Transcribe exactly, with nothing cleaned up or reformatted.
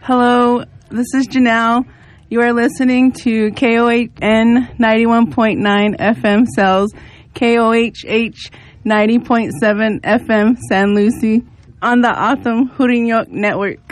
Hello, this is Janelle. You are listening to K O H N ninety-one point nine F M Cells, K O H H ninety point seven F M San Lucie on the Autumn Hurinyok Network.